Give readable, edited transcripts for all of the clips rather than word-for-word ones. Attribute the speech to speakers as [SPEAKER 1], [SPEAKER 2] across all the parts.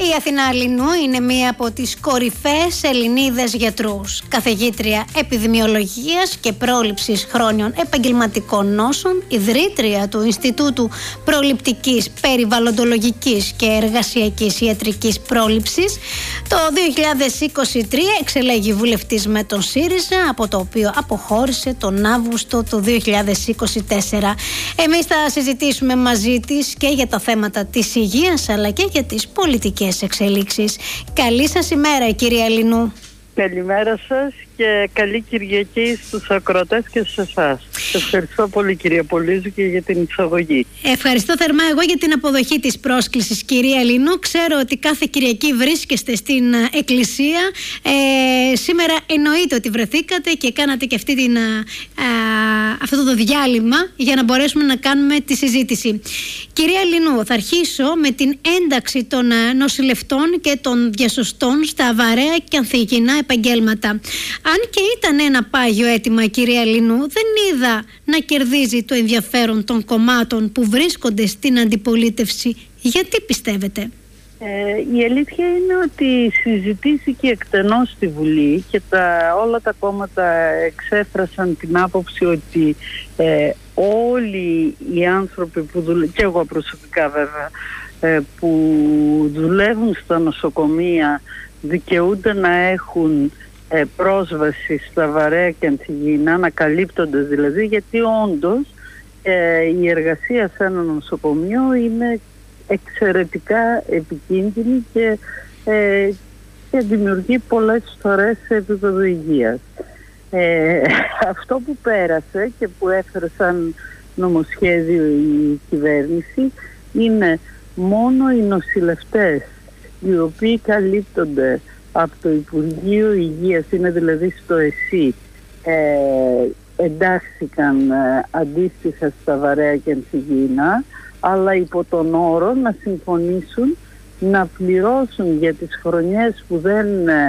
[SPEAKER 1] Η Αθηνά Λινού είναι μία από τις κορυφαίες Ελληνίδες γιατρούς, καθηγήτρια επιδημιολογίας και πρόληψης χρόνιων επαγγελματικών νόσων, ιδρύτρια του Ινστιτούτου Προληπτικής, Περιβαλλοντολογικής και Εργασιακής Ιατρικής Πρόληψης. Το 2023 εξελέγει βουλευτής με τον ΣΥΡΙΖΑ, από το οποίο αποχώρησε τον Αύγουστο του 2024. Εμείς θα συζητήσουμε μαζί της και για τα θέματα της υγείας, αλλά και για τις πολιτικές εξελίξεις. Καλή σας ημέρα, κυρία Λινού.
[SPEAKER 2] Καλημέρα σας και καλή Κυριακή στους ακροατές και σε εσάς. Ευχαριστώ πολύ, κυρία Πολύζου, και για την εισαγωγή.
[SPEAKER 1] Ευχαριστώ θερμά εγώ για την αποδοχή της πρόσκλησης, κυρία Λινού. Ξέρω ότι κάθε Κυριακή βρίσκεστε στην εκκλησία. Σήμερα εννοείται ότι βρεθήκατε και κάνατε και αυτό το διάλειμμα για να μπορέσουμε να κάνουμε τη συζήτηση. Κυρία Λινού, θα αρχίσω με την ένταξη των νοσηλευτών και των διασωστών στα βαρέα και ανθυγιεινά επαγγέλματα. Αν και ήταν ένα πάγιο αίτημα, κυρία Λινού, δεν είδα να κερδίζει το ενδιαφέρον των κομμάτων που βρίσκονται στην αντιπολίτευση. Γιατί πιστεύετε?
[SPEAKER 2] Η αλήθεια είναι ότι συζητήθηκε εκτενώς στη Βουλή και όλα τα κόμματα εξέφρασαν την άποψη ότι όλοι οι άνθρωποι που δουλεύουν, και εγώ προσωπικά βέβαια, που δουλεύουν στα νοσοκομεία δικαιούνται να έχουν πρόσβαση στα βαρέα και ανθυγιεινά, να καλύπτονται δηλαδή, γιατί όντως η εργασία σε ένα νοσοκομείο είναι εξαιρετικά επικίνδυνη και δημιουργεί πολλές φορές σε επίπεδο υγείας. Αυτό που πέρασε και που έφερε σαν νομοσχέδιο η κυβέρνηση είναι μόνο οι νοσηλευτές οι οποίοι καλύπτονται από το Υπουργείο Υγείας, είναι δηλαδή στο ΕΣΥ, εντάχθηκαν αντίστοιχα στα βαρέα και ανθυγιεινά, αλλά υπό τον όρο να συμφωνήσουν να πληρώσουν για τις χρονιές που δεν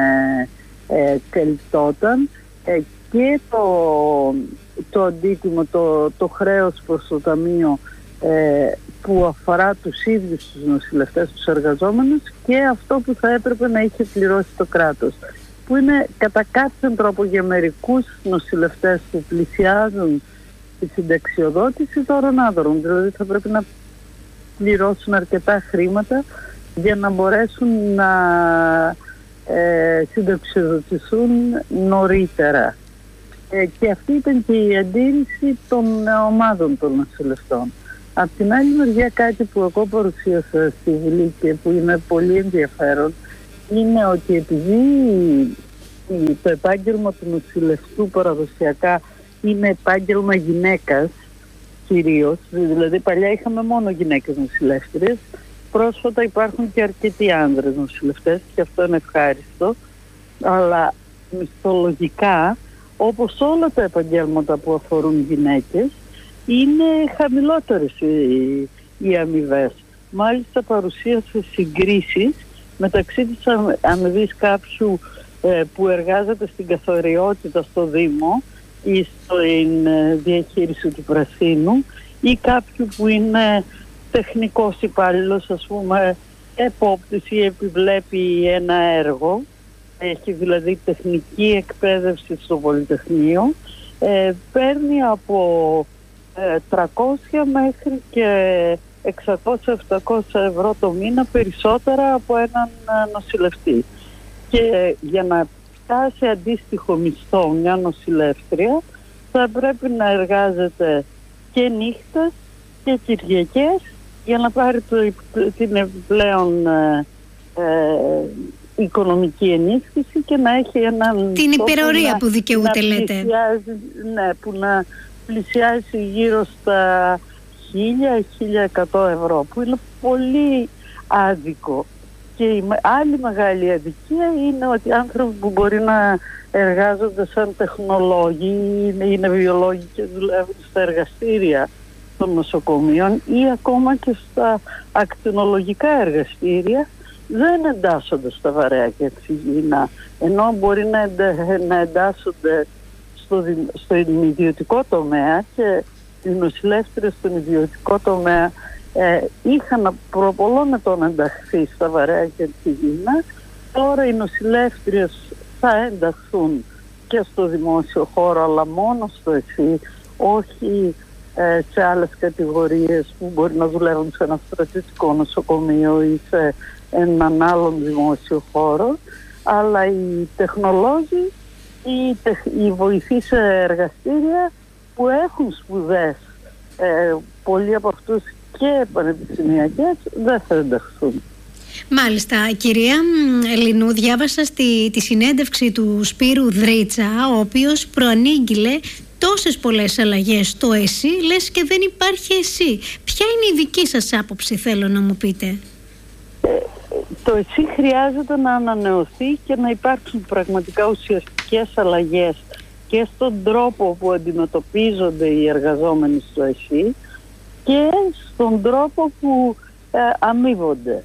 [SPEAKER 2] καλυπτόταν και το αντίτιμο, το χρέος προς το Ταμείο που αφορά τους ίδιους τους νοσηλευτές, τους εργαζόμενους, και αυτό που θα έπρεπε να είχε πληρώσει το κράτος, που είναι κατά κάποιον τρόπο για μερικούς νοσηλευτές που πλησιάζουν τη συνταξιοδότηση δώρον άδωρον. Δηλαδή θα πρέπει να πληρώσουν αρκετά χρήματα για να μπορέσουν να συνταξιοδοτηθούν νωρίτερα. Και αυτή ήταν και η αντίρρηση των ομάδων των νοσηλευτών. Απ' την άλλη μεριά, κάτι που εγώ παρουσίασα στη Βουλή και που είναι πολύ ενδιαφέρον είναι ότι επειδή το επάγγελμα του νοσηλευτού παραδοσιακά είναι επάγγελμα γυναίκας κυρίως, δηλαδή παλιά είχαμε μόνο γυναίκες νοσηλεύτριες, πρόσφατα υπάρχουν και αρκετοί άνδρες νοσηλευτές και αυτό είναι ευχάριστο, αλλά μισθολογικά, όπως όλα τα επαγγέλματα που αφορούν γυναίκες, είναι χαμηλότερες οι αμοιβές. Μάλιστα παρουσίασε συγκρίσεις μεταξύ της αμοιβής κάποιου που εργάζεται στην καθαριότητα στο Δήμο ή στην διαχείριση του πρασίνου, ή κάποιου που είναι τεχνικός υπάλληλος, ας πούμε επόπτης ή επιβλέπει ένα έργο, έχει δηλαδή τεχνική εκπαίδευση στο Πολυτεχνείο, παίρνει από 300 μέχρι και 600-700 ευρώ το μήνα περισσότερα από έναν νοσηλευτή. Και για να φτάσει αντίστοιχο μισθό μια νοσηλεύτρια θα πρέπει να εργάζεται και νύχτες και Κυριακές για να πάρει την επιπλέον οικονομική ενίσχυση και να έχει έναν...
[SPEAKER 1] Την υπερορία που δικαιούται, λέτε.
[SPEAKER 2] Ναι, που να πλησιάζει γύρω στα 1.000-1.100 ευρώ, που είναι πολύ άδικο. Και η άλλη μεγάλη αδικία είναι ότι άνθρωποι που μπορεί να εργάζονται σαν τεχνολόγοι, είναι βιολόγοι και δουλεύουν στα εργαστήρια των νοσοκομείων ή ακόμα και στα ακτινολογικά εργαστήρια, δεν εντάσσονται στα βαρέα και ανθυγιεινά, ενώ μπορεί να εντάσσονται στον ιδιωτικό τομέα, και οι νοσηλεύτριες στον ιδιωτικό τομέα είχαν προπολών ετών ενταχθεί στα Βαρέα και τη Γήνα. Τώρα οι νοσηλεύτριες θα ενταχθούν και στο δημόσιο χώρο, αλλά μόνο στο ΕΣΥ, όχι σε άλλες κατηγορίες που μπορεί να δουλεύουν σε ένα στρατιωτικό νοσοκομείο ή σε έναν άλλον δημόσιο χώρο. Αλλά οι τεχνολόγοι, οι βοηθοί σε εργαστήρια που έχουν σπουδές, πολλοί από αυτούς και πανεπιστημιακές, δεν θα ενταχθούν.
[SPEAKER 1] Μάλιστα, κυρία Λινού, διάβασα τη συνέντευξη του Σπύρου Δρίτσα, ο οποίος προανήγγειλε τόσες πολλές αλλαγές στο ΕΣΥ, λες και δεν υπάρχει ΕΣΥ. Ποια είναι η δική σας άποψη, θέλω να μου πείτε?
[SPEAKER 2] Το ΕΣΥ χρειάζεται να ανανεωθεί και να υπάρξουν πραγματικά ουσιαστικές αλλαγές και στον τρόπο που αντιμετωπίζονται οι εργαζόμενοι στο ΕΣΥ και στον τρόπο που αμείβονται.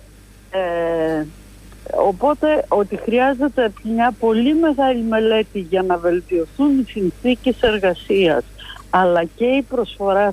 [SPEAKER 2] Οπότε ότι χρειάζεται μια πολύ μεγάλη μελέτη για να βελτιωθούν οι συνθήκες εργασίας, αλλά και η προσφορά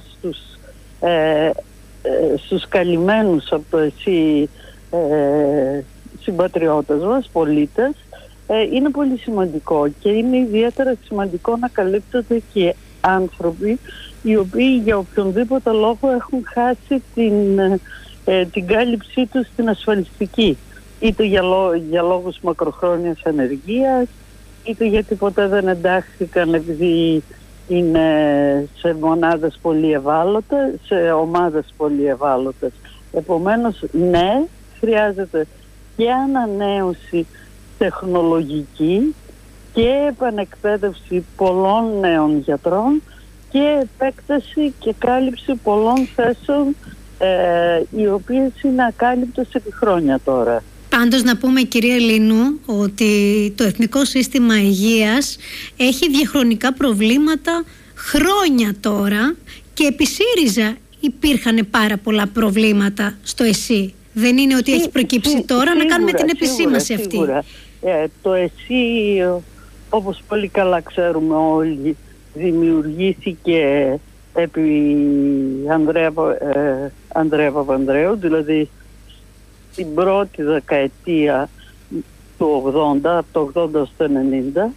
[SPEAKER 2] στους καλυμμένους από το ΕΣΥ συμπατριώτες μας, πολίτες, είναι πολύ σημαντικό, και είναι ιδιαίτερα σημαντικό να καλύπτονται και άνθρωποι οι οποίοι για οποιονδήποτε λόγο έχουν χάσει την κάλυψή τους στην ασφαλιστική, είτε για λόγους μακροχρόνιας ανεργίας, είτε γιατί ποτέ δεν εντάχθηκαν επειδή είναι σε μονάδες πολύ ευάλωτες, σε ομάδες πολύ ευάλωτες. Επομένως, ναι, χρειάζεται και ανανέωση τεχνολογική και επανεκπαίδευση πολλών νέων γιατρών και επέκταση και κάλυψη πολλών θέσεων οι οποίες είναι ακάλυπτες επί χρόνια τώρα.
[SPEAKER 1] Πάντως να πούμε, κυρία Λινού, ότι το Εθνικό Σύστημα Υγείας έχει διαχρονικά προβλήματα χρόνια τώρα, και επί ΣΥΡΙΖΑ υπήρχαν πάρα πολλά προβλήματα στο ΕΣΥ. Δεν είναι ότι έχει προκύψει τώρα, σίγουρα, να κάνουμε την επισήμαση αυτή.
[SPEAKER 2] Σίγουρα. Το ΕΣΥ, όπως πολύ καλά ξέρουμε όλοι, δημιουργήθηκε επί Ανδρέα Παπανδρέου, δηλαδή την πρώτη δεκαετία του 80, από το 80 στο 90.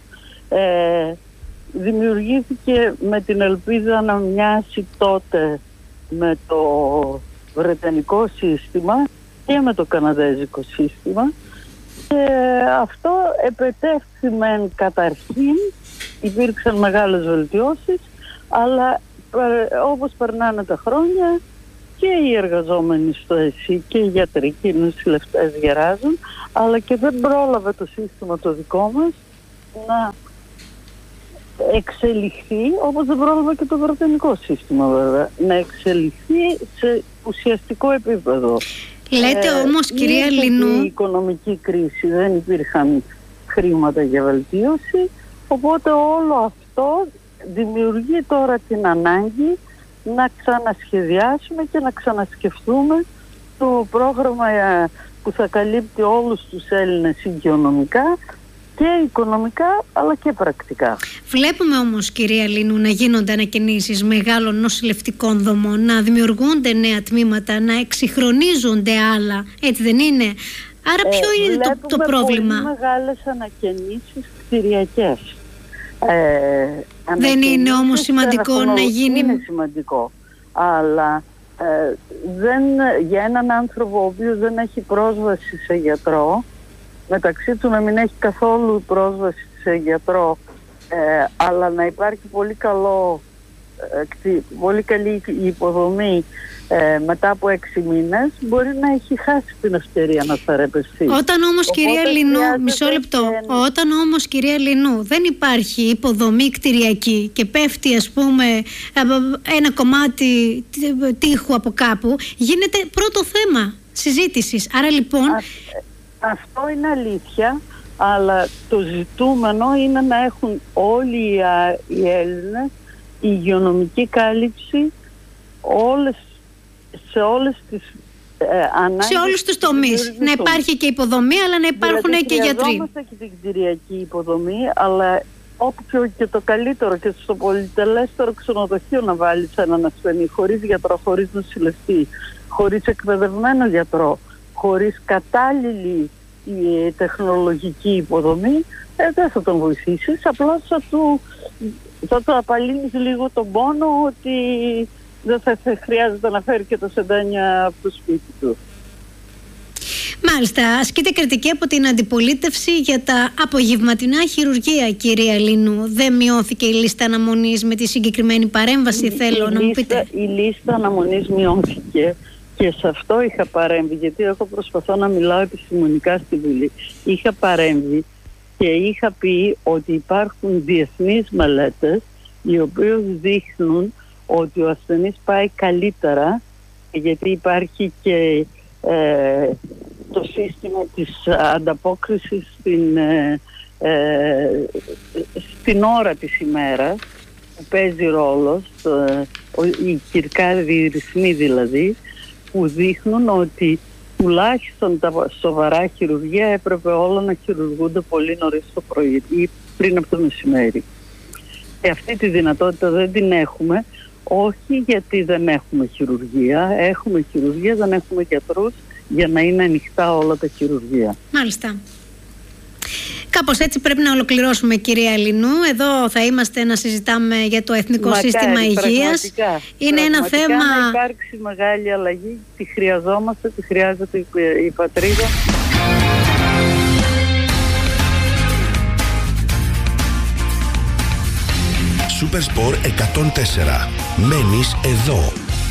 [SPEAKER 2] Δημιουργήθηκε με την ελπίδα να μοιάσει τότε με το βρετανικό σύστημα και με το καναδέζικο σύστημα, και αυτό επετεύχθη μεν καταρχήν, υπήρξαν μεγάλες βελτιώσεις, αλλά όπως περνάνε τα χρόνια και οι εργαζόμενοι στο ΕΣΥ και οι γιατροί και οι νοσηλευτές γεράζουν, αλλά και δεν πρόλαβε το σύστημα το δικό μας να εξελιχθεί, όπως δεν πρόλαβε και το βρετανικό σύστημα βέβαια, να εξελιχθεί σε ουσιαστικό επίπεδο.
[SPEAKER 1] Λέτε όμως, κυρία Λινού,
[SPEAKER 2] η οικονομική κρίση, δεν υπήρχαν χρήματα για βελτίωση, οπότε όλο αυτό δημιουργεί τώρα την ανάγκη να ξανασχεδιάσουμε και να ξανασκεφτούμε το πρόγραμμα που θα καλύπτει όλους τους Έλληνες υγειονομικά και οικονομικά, αλλά και πρακτικά.
[SPEAKER 1] Βλέπουμε όμως, κυρία Λινού, να γίνονται ανακαινήσεις μεγάλων νοσηλευτικών δομών, να δημιουργούνται νέα τμήματα, να εξυγχρονίζονται άλλα, έτσι δεν είναι? Άρα ποιο είναι το πρόβλημα?
[SPEAKER 2] Πολύ μεγάλες ανακαινήσεις κτηριακές.
[SPEAKER 1] Δεν είναι όμως σημαντικό να γίνει?
[SPEAKER 2] Είναι σημαντικό, αλλά για έναν άνθρωπο ο οποίος δεν έχει πρόσβαση σε γιατρό, μεταξύ του να μην έχει καθόλου πρόσβαση σε γιατρό, αλλά να υπάρχει πολύ καλή υποδομή μετά από 6 μήνες, μπορεί να έχει χάσει την ευκαιρία να θεραπευτεί.
[SPEAKER 1] Όταν όμως, κυρία Λινού, μισό λεπτό, όταν όμως, κυρία Λινού, δεν υπάρχει υποδομή κτηριακή και πέφτει, ας πούμε, ένα κομμάτι τείχου από κάπου, γίνεται πρώτο θέμα συζήτησης. Άρα λοιπόν...
[SPEAKER 2] Αυτό είναι αλήθεια, αλλά το ζητούμενο είναι να έχουν όλοι οι Έλληνες υγειονομική κάλυψη σε όλες τις ανάγκες. Σε
[SPEAKER 1] όλους τους τομείς. Να υπάρχει και υποδομή, αλλά να υπάρχουν και γιατροί.
[SPEAKER 2] Χρειαζόμαστε και την κτηριακή υποδομή, αλλά όποιο και το καλύτερο και στο πολυτελέστερο ξενοδοχείο να βάλεις έναν ασθενή, χωρίς γιατρό, χωρίς νοσηλευτή, χωρίς εκπαιδευμένο γιατρό, χωρίς κατάλληλη τεχνολογική υποδομή, δεν θα τον βοηθήσεις, απλώς θα του απαλύνεις λίγο τον πόνο ότι δεν θα χρειάζεται να φέρει και το σεντάνια από το σπίτι του.
[SPEAKER 1] Μάλιστα, ασκείται κριτική από την αντιπολίτευση για τα απογευματινά χειρουργεία, κυρία Λίνου. Δεν μειώθηκε η λίστα αναμονής με τη συγκεκριμένη παρέμβαση, θέλω να μου πείτε?
[SPEAKER 2] Η λίστα αναμονής μειώθηκε και σε αυτό είχα παρέμβει, γιατί εγώ προσπαθώ να μιλάω επιστημονικά στη Βουλή. Είχα παρέμβει και είχα πει ότι υπάρχουν διεθνείς μελέτες οι οποίες δείχνουν ότι ο ασθενής πάει καλύτερα, γιατί υπάρχει και το σύστημα της ανταπόκρισης στην ώρα της ημέρας, που παίζει ρόλο, οι κυρκάδιοι ρυθμοί δηλαδή, που δείχνουν ότι τουλάχιστον τα σοβαρά χειρουργεία έπρεπε όλα να χειρουργούνται πολύ νωρίς το πρωί ή πριν από το μεσημέρι. Και αυτή τη δυνατότητα δεν την έχουμε, όχι γιατί δεν έχουμε χειρουργία. Έχουμε χειρουργία, δεν έχουμε γιατρούς για να είναι ανοιχτά όλα τα χειρουργεία.
[SPEAKER 1] Μάλιστα. Κάπως έτσι πρέπει να ολοκληρώσουμε, κυρία Λινού. Εδώ θα είμαστε να συζητάμε για το Εθνικό Σύστημα Υγείας. Είναι ένα θέμα...
[SPEAKER 2] να υπάρξει μεγάλη αλλαγή. Τη χρειαζόμαστε, τη χρειάζεται η πατρίδα.
[SPEAKER 3] Supersport 104. Μένεις εδώ.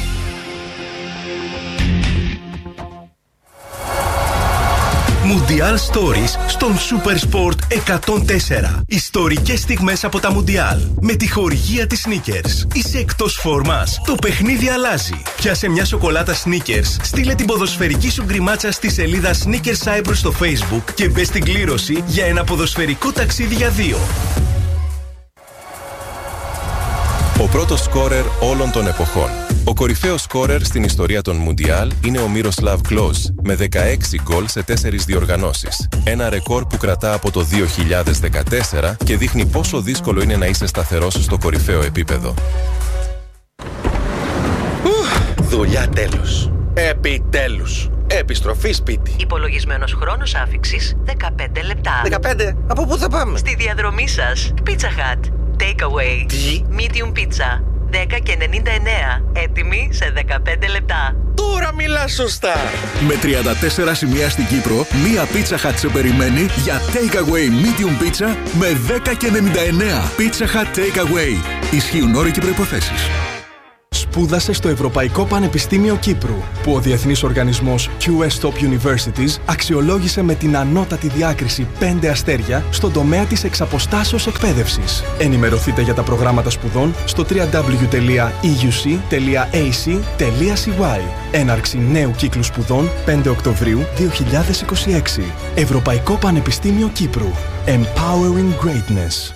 [SPEAKER 3] Mundial Stories στον Supersport 104. Ιστορικές στιγμές από τα Mundial. Με τη χορηγία της Snickers. Είσαι εκτός φόρμας? Το παιχνίδι αλλάζει. Πιάσε μια σοκολάτα Snickers, στείλε την ποδοσφαιρική σου γκριμάτσα στη σελίδα Snickers Cyprus στο Facebook και μπες στην κλήρωση για ένα ποδοσφαιρικό ταξίδι για 2.
[SPEAKER 4] Ο πρώτος σκόρερ όλων των εποχών. Ο κορυφαίος σκόρερ στην ιστορία των Μουντιάλ είναι ο Miroslav Klose με 16 γκολ σε 4 διοργανώσεις. Ένα ρεκόρ που κρατά από το 2014 και δείχνει πόσο δύσκολο είναι να είσαι σταθερός στο κορυφαίο επίπεδο.
[SPEAKER 5] Δουλειά τέλος. Επιτέλους. Επιστροφή σπίτι.
[SPEAKER 6] Υπολογισμένος χρόνος άφιξης 15 λεπτά.
[SPEAKER 5] 15? Από πού θα πάμε?
[SPEAKER 6] Στη διαδρομή σας. Pizza Hut. Takeaway.
[SPEAKER 5] Τι?
[SPEAKER 6] Medium pizza. 10,99. Έτοιμη σε 15 λεπτά.
[SPEAKER 5] Τώρα μιλάς σωστά.
[SPEAKER 3] Με 34 σημεία στην Κύπρο, μία Pizza Hut σε περιμένει για Takeaway Medium Pizza με 10,99. Pizza Hut Takeaway. Ισχύουν όροι και προϋποθέσεις.
[SPEAKER 7] Σπούδασε στο Ευρωπαϊκό Πανεπιστήμιο Κύπρου, που ο διεθνής οργανισμός QS Top Universities αξιολόγησε με την ανώτατη διάκριση 5 αστέρια στον τομέα της εξαποστάσεως εκπαίδευσης. Ενημερωθείτε για τα προγράμματα σπουδών στο www.euc.ac.cy. Έναρξη νέου κύκλου σπουδών 5 Οκτωβρίου 2026. Ευρωπαϊκό Πανεπιστήμιο Κύπρου. Empowering Greatness.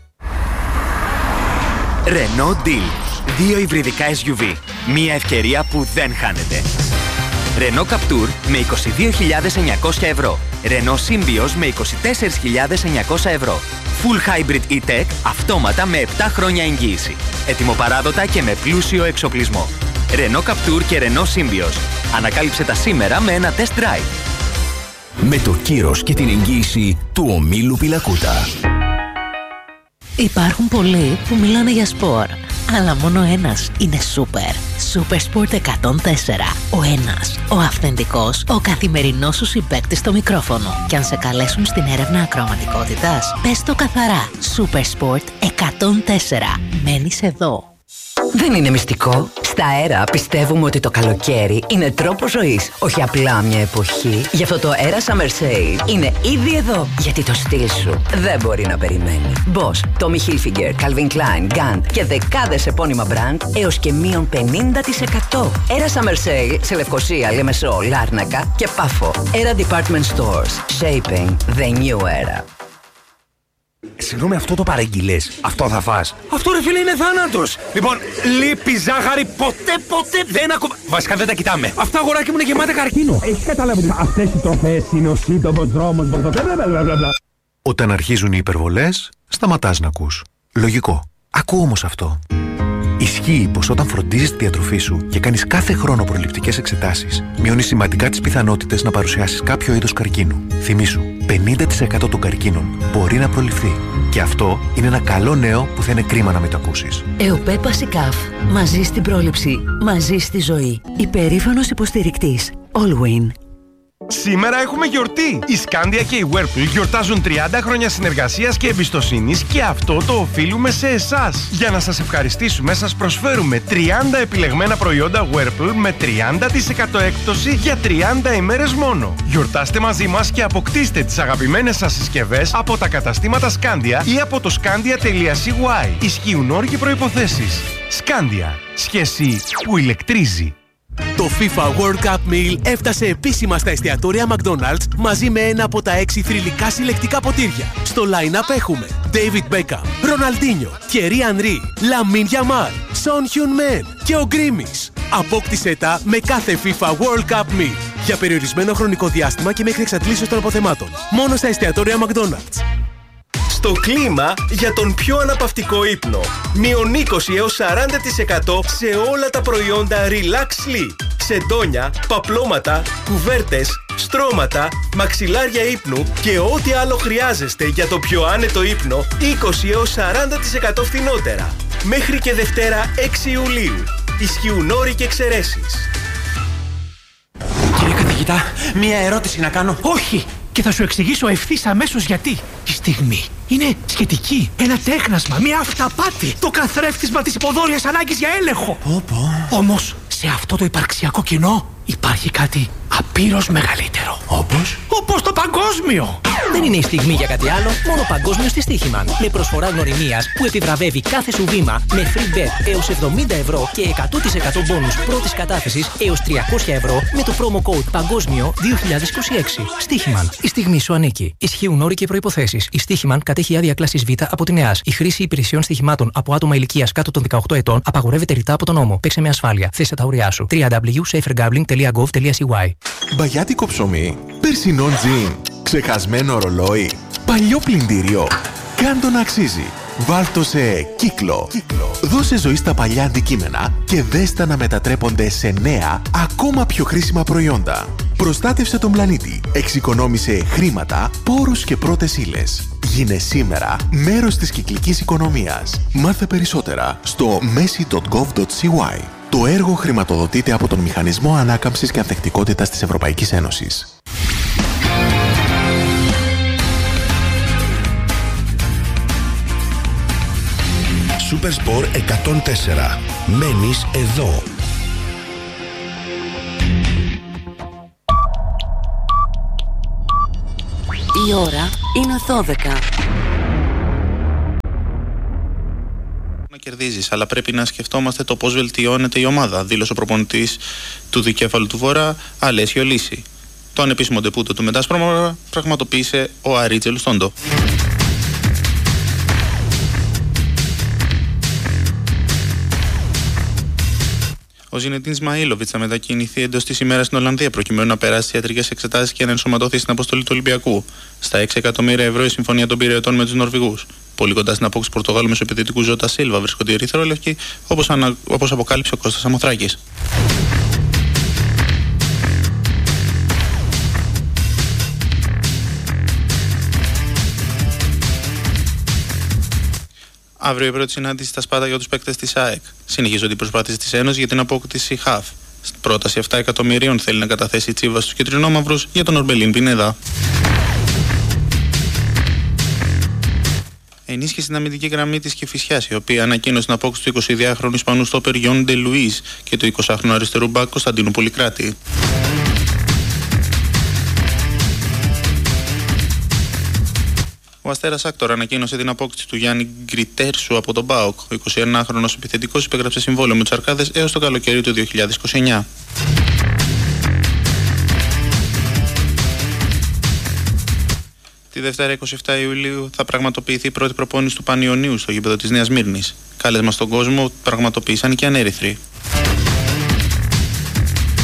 [SPEAKER 8] Renault Deal. 2 υβριδικά SUV. Μία ευκαιρία που δεν χάνεται. Renault Captur με 22.900 ευρώ. Renault Symbioz με 24.900 ευρώ. Full Hybrid E-Tech αυτόματα με 7 χρόνια εγγύηση. Ετοιμοπαράδοτα και με πλούσιο εξοπλισμό. Renault Captur και Renault Symbioz. Ανακάλυψε τα σήμερα με ένα test drive.
[SPEAKER 3] Με το κύρος και την εγγύηση του ομίλου Πιλακούτα.
[SPEAKER 9] Υπάρχουν πολλοί που μιλάνε για σπορ, αλλά μόνο ένας είναι σούπερ. Supersport 104. Ο ένας, ο αυθεντικός, ο καθημερινός σου συμπαίκτης στο μικρόφωνο. Κι αν σε καλέσουν στην έρευνα ακροαματικότητας, πες το καθαρά. Supersport 104. Μένεις εδώ.
[SPEAKER 10] Δεν είναι μυστικό. Στα Αέρα πιστεύουμε ότι το καλοκαίρι είναι τρόπος ζωής, όχι απλά μια εποχή. Γι' αυτό το Αέρα Summer Sale είναι ήδη εδώ. Γιατί το στυλ σου δεν μπορεί να περιμένει. Boss, Tommy Hilfiger, Calvin Klein, Gant και δεκάδες επώνυμα brand έως και μείον 50%. Αέρα Summer Sale σε Λευκοσία, Λεμεσό, Λάρνακα και Πάφο. Αέρα Department Stores. Shaping the new era.
[SPEAKER 5] Συγγνώμη, αυτό το παραγγείλες? Αυτό θα φας? Αυτό ρε φίλε είναι θάνατος. Λοιπόν, λίπη, ζάχαρη, ποτέ δεν ακόμα. Βασικά δεν τα κοιτάμε. Αυτά αγοράκι μου είναι γεμάτα καρκίνο.
[SPEAKER 11] Έχεις καταλάβει ότι αυτές οι τροφές είναι ο σύντομος δρόμος?
[SPEAKER 12] Όταν αρχίζουν οι υπερβολές, σταματάς να ακούς. Λογικό. Ακού όμως αυτό. Ισχύει πως όταν φροντίζεις τη διατροφή σου και κάνεις κάθε χρόνο προληπτικές εξετάσεις, μειώνεις σημαντικά τις πιθανότητες να παρουσιάσεις κάποιο είδος καρκίνου. Θυμήσου, 50% των καρκίνων μπορεί να προληφθεί. Και αυτό είναι ένα καλό νέο που θα είναι κρίμα να μην το ακούσεις.
[SPEAKER 13] ΕΟΠΕ Πασικάφ. Μαζί στην πρόληψη. Μαζί στη ζωή. Υπερήφανος υποστηρικτής. Allwyn.
[SPEAKER 14] Σήμερα έχουμε γιορτή! Η Scandia και η Whirlpool γιορτάζουν 30 χρόνια συνεργασίας και εμπιστοσύνης και αυτό το οφείλουμε σε εσάς. Για να σας ευχαριστήσουμε, σας προσφέρουμε 30 επιλεγμένα προϊόντα Whirlpool με 30% έκπτωση για 30 ημέρες μόνο. Γιορτάστε μαζί μας και αποκτήστε τις αγαπημένες σας συσκευές από τα καταστήματα Scandia ή από το scandia.cy. Ισχύουν όροι και προϋποθέσεις. Scandia. Σχέση που ηλεκτρίζει.
[SPEAKER 15] Το FIFA World Cup Meal έφτασε επίσημα στα εστιατόρια McDonald's μαζί με ένα από τα 6 θρυλικά συλλεκτικά ποτήρια. Στο line-up έχουμε David Beckham, Ronaldinho, Thierry Henry, Lamine Yamal, Son Heung-min και ο Grimis. Απόκτησέ τα με κάθε FIFA World Cup Meal για περιορισμένο χρονικό διάστημα και μέχρι εξαντλήσεως των αποθεμάτων. Μόνο στα εστιατόρια McDonald's.
[SPEAKER 3] Στο κλίμα για τον πιο αναπαυτικό ύπνο. Μείον 20 έως 40% σε όλα τα προϊόντα Relax Sleep. Σεντόνια, παπλώματα, κουβέρτες, στρώματα, μαξιλάρια ύπνου και ό,τι άλλο χρειάζεστε για το πιο άνετο ύπνο 20 έως 40% φθηνότερα. Μέχρι και Δευτέρα 6 Ιουλίου. Ισχύουν όροι και εξαιρέσεις.
[SPEAKER 5] Κύριε καθηγητά, μία ερώτηση να κάνω. Όχι! Και θα σου εξηγήσω ευθύς αμέσως γιατί. Η στιγμή είναι σχετική. Ένα τέχνασμα, μία αυταπάτη. Το καθρέφτισμα της υποδόρειας ανάγκης για έλεγχο. Όμως, σε αυτό το υπαρξιακό κοινό υπάρχει κάτι απείρως μεγαλύτερο. Όπως το παγκόσμιο.
[SPEAKER 16] Δεν είναι η στιγμή για κάτι άλλο, μόνο παγκόσμιο στη Στίχημαν. Με προσφορά γνωριμίας που επιβραβεύει κάθε σου βήμα με free bet έως 70 ευρώ και 100% μπόνους πρώτης κατάθεσης έως 300 ευρώ με το promo code Παγκόσμιο 2026. Στίχημαν. Η στιγμή σου ανήκει. Ισχύουν όροι και προϋποθέσεις. Η Στίχημαν κατέχει άδεια κλάσης Β από την ΕΑΣ. Η χρήση υπηρεσιών στοιχημάτων από άτομα ηλικίας κάτω των 18 ετών απαγορεύεται ρητά από τον νόμο. Παίξε με ασφάλεια. Θέσε τα ωριά σου. www.safergambling.gov.cy.
[SPEAKER 4] Μπαγιάτικο ψωμί, περσινό τζιν, ξεχασμένο ρολόι, παλιό πλυντήριο. Κάν το να αξίζει. Βάλ' το σε κύκλο. Δώσε ζωή στα παλιά αντικείμενα και δες τα να μετατρέπονται σε νέα, ακόμα πιο χρήσιμα προϊόντα. Προστάτευσε τον πλανήτη. Εξοικονόμησε χρήματα, πόρους και πρώτες ύλες. Γίνε σήμερα μέρος της κυκλικής οικονομίας. Μάθε περισσότερα στο messi.gov.cy. Το έργο χρηματοδοτείται από τον Μηχανισμό Ανάκαμψης και Ανθεκτικότητας της Ευρωπαϊκής Ένωσης.
[SPEAKER 3] Supersport 104. Μένεις εδώ.
[SPEAKER 13] Η ώρα είναι 12.
[SPEAKER 17] Να κερδίζεις, αλλά πρέπει να σκεφτόμαστε το πώς βελτιώνεται η ομάδα, δήλωσε ο προπονητής του Δικέφαλου του Βορρά, Αλέσιο Λύση. Το ανεπίσημο ντεπούτο του Μετάσπρομα πραγματοποίησε ο Αρίτζε Λουστόντο. Ο Ζινεντίν Ισμαήλοβιτς θα μετακινηθεί εντός της ημέρας στην Ολλανδία προκειμένου να περάσει τις ιατρικές εξετάσεις και να ενσωματωθεί στην αποστολή του Ολυμπιακού. Στα 6 εκατομμύρια ευρώ η συμφωνία των Πειραιωτών με τους Νορβηγούς. Πολύ κοντά στην απόκτηση Πορτογάλου μεσοεπιθετικού Ζώτα Σίλβα βρίσκονται οι Ερυθρόλευκοι, όπως αποκάλυψε ο Κώστας Σαμοθράκης. Αύριο η πρώτη συνάντηση στα Σπάτα για τους παίκτες της ΑΕΚ. Συνεχίζονται οι προσπάθειες της Ένωσης για την απόκτηση ΧΑΦ. Στην πρόταση 7 εκατομμυρίων θέλει να καταθέσει η Τσίβα στους κυτρινόμαυρους για τον Ορμπελίν Πινέδα. Ενίσχυσε την αμυντική γραμμή της Κηφισιάς, η οποία ανακοίνωσε την απόκτηση του 22χρονου Ισπανού στόπερ Γιον Ντε Λουίς και του 20χρονου αριστερού μπακ Κωνσταντίνου Πολυκράτη. Ο Αστέρας Άκτορ ανακοίνωσε την απόκτηση του Γιάννη Γκριτέρσου από τον ΠΑΟΚ. Ο 21χρονος επιθετικός υπέγραψε συμβόλαιο με τους Αρκάδες έως το καλοκαίρι του 2029. Τη Δευτέρα 27 Ιουλίου θα πραγματοποιηθεί η πρώτη προπόνηση του Πανιωνίου στο γήπεδο της Νέας Μύρνης. Κάλεσμα στον κόσμο πραγματοποίησαν και ανέρυθροι.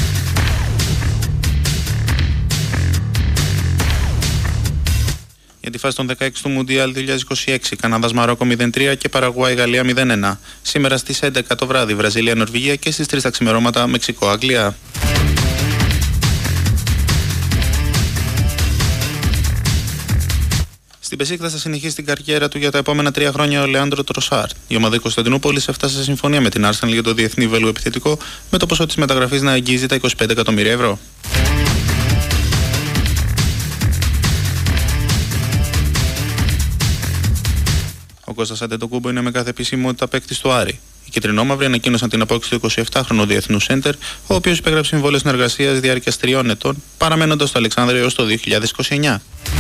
[SPEAKER 17] Για τη φάση των 16 του Μουντιάλ 2026. Καναδάς Μαρόκο 0-3 και Παραγουάη Γαλλία 0-1. Σήμερα στις 11 το βράδυ Βραζιλία Νορβηγία και στις 3 τα ξημερώματα Μεξικό Αγγλία. Στην Μπεσίκτας θα συνεχίσει την καριέρα του για τα επόμενα 3 χρόνια ο Λεάντρο Τροσάρ. Η ομάδα Κωνσταντινούπολης έφτασε σε συμφωνία με την Arsenal για το διεθνή βέλγο επιθετικό, με το ποσό της μεταγραφής να αγγίζει τα 25 εκατομμύρια ευρώ. Ο Κώστας Αντετοκούμπο είναι με κάθε επισημότητα παίκτης του Άρη. Οι κυτρινόμαυροι ανακοίνωσαν την απόκτηση του 27χρονου διεθνού σέντερ, ο οποίος υπέγραψε συμβόλαιο συνεργασίας διάρκειας 3 ετών, παραμένοντας στο Αλεξάνδριο έως το 2029.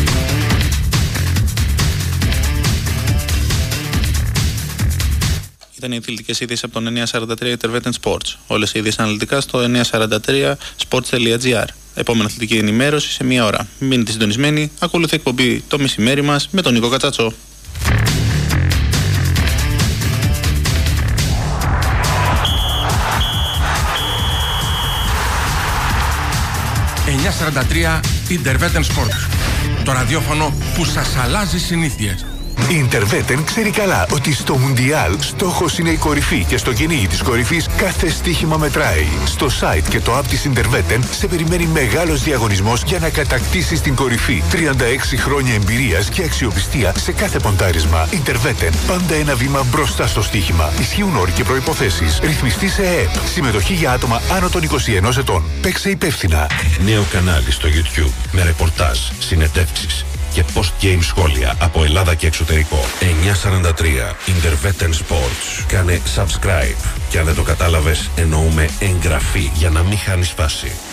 [SPEAKER 17] Ήταν οι αθλητικές ειδήσεις από τον 943 Intervetten Sports. Όλες οι ειδήσεις αναλυτικά στο 943sports.gr. Επόμενη αθλητική ενημέρωση σε 1 ώρα. Μείνετε συντονισμένοι, ακολουθεί εκπομπή το μεσημέρι μας με τον Νίκο Κατσάτσο.
[SPEAKER 18] 943 Intervetten Sports. Το ραδιόφωνο που σας αλλάζει συνήθειες.
[SPEAKER 3] Η Intervetten ξέρει καλά ότι στο Μουντιάλ στόχος είναι η κορυφή και στο κυνήγι της κορυφής κάθε στοίχημα μετράει. Στο site και το app της Intervetten σε περιμένει μεγάλος διαγωνισμός για να κατακτήσεις την κορυφή. 36 χρόνια εμπειρίας και αξιοπιστία σε κάθε ποντάρισμα. Intervetten, πάντα ένα βήμα μπροστά στο στοίχημα. Ισχύουν όροι και προϋποθέσεις. Ρυθμιστή σε ΕΕΠ. Συμμετοχή για άτομα άνω των 21 ετών. Παίξε υπεύθυνα.
[SPEAKER 19] Νέο κανάλι στο YouTube με ρεπορτάζ, συνεντεύξεις και post-game σχόλια από Ελλάδα και εξωτερικό. 943 Intervetten Sports. Κάνε subscribe. Και αν δεν το κατάλαβες, εννοούμε εγγραφή για να μην χάνεις φάση.